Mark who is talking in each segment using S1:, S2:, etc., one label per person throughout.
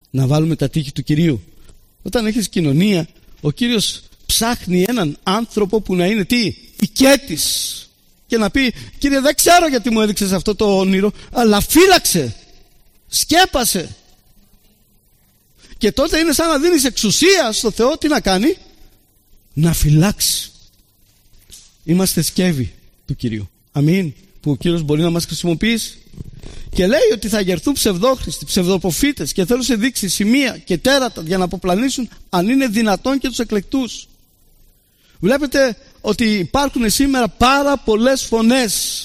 S1: να βάλουμε τα τείχη του Κυρίου. Όταν έχεις κοινωνία, ο Κύριος ψάχνει έναν άνθρωπο που να είναι τι? Οικέτης. Και να πει: Κύριε, δεν ξέρω γιατί μου έδειξες αυτό το όνειρο, αλλά φύλαξε, σκέπασε. Και τότε είναι σαν να δίνεις εξουσία στο Θεό τι να κάνει? Να φυλάξει. Είμαστε σκεύη του Κυρίου. Αμήν. Που ο Κύριος μπορεί να μας χρησιμοποιήσει. Και λέει ότι θα γερθούν ψευδόχριστοι, ψευδοπροφήτες και θέλουν σε δείξει σημεία και τέρατα για να αποπλανήσουν αν είναι δυνατόν και τους εκλεκτούς. Βλέπετε ότι υπάρχουν σήμερα πάρα πολλές φωνές.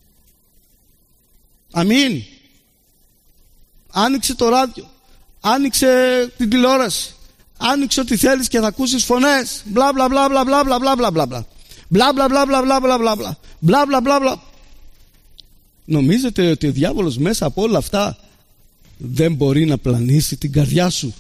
S1: Αμήν. Άνοιξε το ράδιο, άνοιξε την τηλεόραση, άνοιξε ό,τι θέλεις και θα ακούσεις φωνές. Μπλα μπλα μπλα μπλα μπλα μπλα μπλα μπλα μπλα μπλα μπλα μπλα μπλα μπλα μπλα μπλα μπλα μπλα μπλα μπλα. Νομίζετε ότι ο διάβολος μέσα από όλα αυτά δεν μπορεί να πλανήσει την καρδιά σου?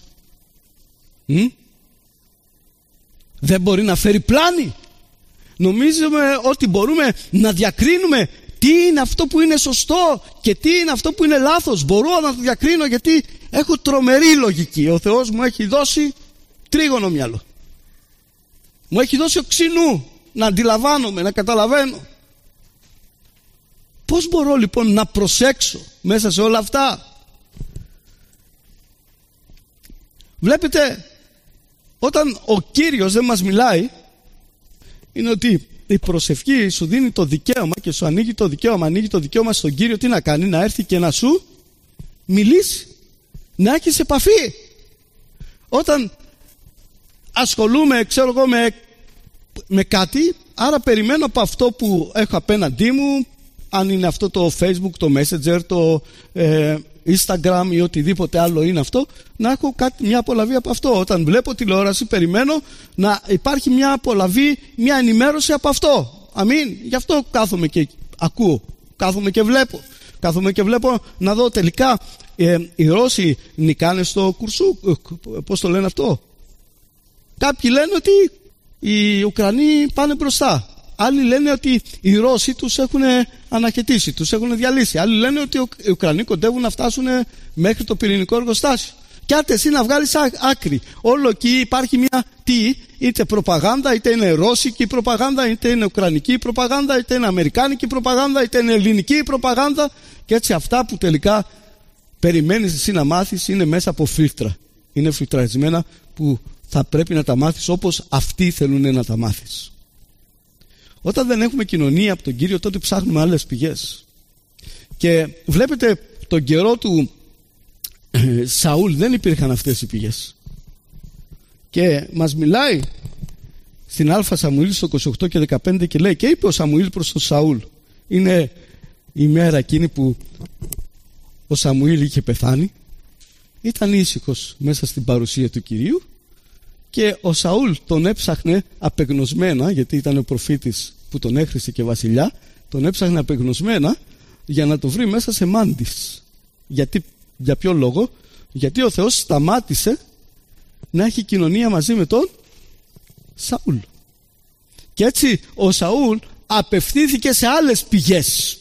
S1: Δεν μπορεί να φέρει πλάνη? Νομίζουμε ότι μπορούμε να διακρίνουμε τι είναι αυτό που είναι σωστό και τι είναι αυτό που είναι λάθος? Μπορώ να το διακρίνω γιατί έχω τρομερή λογική. Ο Θεός μου έχει δώσει τρίγωνο μυαλό. Μου έχει δώσει οξυνού να αντιλαμβάνομαι, να καταλαβαίνω. Πώς μπορώ λοιπόν να προσέξω μέσα σε όλα αυτά? Βλέπετε, όταν ο Κύριος δεν μας μιλάει, είναι ότι η προσευχή σου δίνει το δικαίωμα και σου ανοίγει το δικαίωμα στον Κύριο τι να κάνει? Να έρθει και να σου μιλήσει, να έχεις επαφή. Όταν ασχολούμαι, ξέρω εγώ, με κάτι, άρα περιμένω από αυτό που έχω απέναντί μου, αν είναι αυτό το Facebook, το Messenger, το Instagram ή οτιδήποτε άλλο είναι αυτό, να έχω μια απολαβή από αυτό. Όταν βλέπω τηλεόραση, περιμένω να υπάρχει μια απολαβή, μια ενημέρωση από αυτό. Αμήν. Γι' αυτό κάθομαι και ακούω, κάθομαι και βλέπω να δω τελικά οι Ρώσοι νικάνε στο Κουρσού. Πώς το λένε αυτό? Κάποιοι λένε ότι οι Ουκρανοί πάνε μπροστά. Άλλοι λένε ότι οι Ρώσοι τους έχουν αναχαιτήσει, τους έχουν διαλύσει. Άλλοι λένε ότι οι Ουκρανοί κοντεύουν να φτάσουν μέχρι το πυρηνικό εργοστάσιο. Και άντε εσύ να βγάλεις άκρη. Όλο εκεί υπάρχει μια είτε προπαγάνδα, είτε είναι ρώσικη προπαγάνδα, είτε είναι ουκρανική προπαγάνδα, είτε είναι αμερικάνικη προπαγάνδα, είτε είναι ελληνική προπαγάνδα. Και έτσι αυτά που τελικά περιμένεις εσύ να μάθεις είναι μέσα από φίλτρα. Είναι φιλτραρισμένα που θα πρέπει να τα μάθεις όπως αυτοί θέλουν να τα μάθεις. Όταν δεν έχουμε κοινωνία από τον Κύριο, τότε ψάχνουμε άλλες πηγές. Και βλέπετε, τον καιρό του Σαούλ δεν υπήρχαν αυτές οι πηγές. Και μας μιλάει στην Α Σαμουήλ στο 28 και 15 και λέει: και είπε ο Σαμουήλ προς τον Σαούλ. Είναι η μέρα εκείνη που ο Σαμουήλ είχε πεθάνει. Ήταν ήσυχος μέσα στην παρουσία του Κυρίου. Και ο Σαούλ τον έψαχνε απεγνωσμένα, γιατί ήταν ο προφήτης που τον έχρισε και βασιλιά, τον έψαχνε απεγνωσμένα για να το βρει μέσα σε μάντης. Για ποιο λόγο? Γιατί ο Θεός σταμάτησε να έχει κοινωνία μαζί με τον Σαούλ. Και έτσι ο Σαούλ απευθύνθηκε σε άλλες πηγές.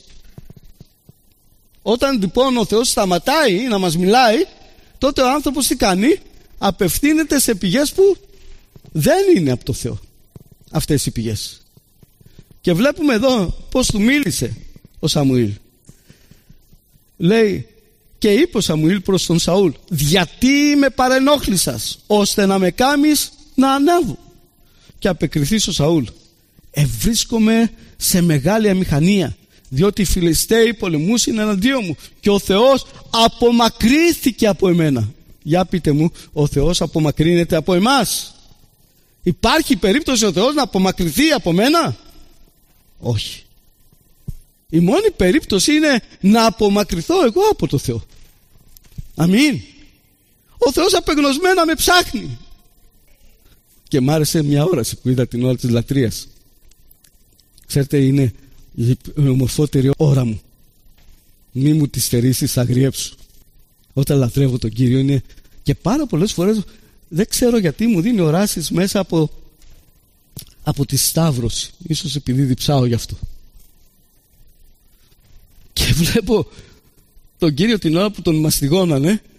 S1: Όταν λοιπόν ο Θεός σταματάει να μας μιλάει, τότε ο άνθρωπος τι κάνει? Απευθύνεται σε πηγές που δεν είναι από το Θεό, αυτές οι πηγές. Και βλέπουμε εδώ πως του μίλησε ο Σαμουήλ. Λέει: και είπε ο Σαμουήλ προς τον Σαούλ: γιατί με παρενόχλησας ώστε να με κάμεις να ανέβω? Και απεκριθείς ο Σαούλ: ευρίσκομαι σε μεγάλη αμηχανία, διότι οι Φιλιστέοι πολεμούσαν εναντίον μου και ο Θεός απομακρύθηκε από εμένα. Για πείτε μου, ο Θεός απομακρύνεται από εμάς? Υπάρχει περίπτωση ο Θεός να απομακρυνθεί από μένα? Όχι. Η μόνη περίπτωση είναι να απομακρυνθώ εγώ από το Θεό. Αμήν. Ο Θεός απεγνωσμένα με ψάχνει. Και μ' άρεσε μια όραση που είδα την ώρα της λατρείας. Ξέρετε, είναι η ομορφότερη ώρα μου. Μη μου τη στερήσεις, αγριέψου. Όταν λατρεύω τον Κύριο είναι, και πάρα πολλές φορές δεν ξέρω γιατί μου δίνει οράσεις μέσα από τη σταύρωση. Ίσως επειδή διψάω γι' αυτό. Και βλέπω τον Κύριο την ώρα που τον μαστιγώνανε